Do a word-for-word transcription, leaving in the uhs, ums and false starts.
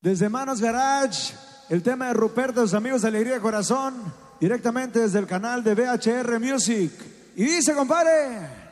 Desde Manos Garage, el tema de Ruperto, sus amigos de Alegría de Corazón, directamente desde el canal de V H R Music. Y dice, compadre...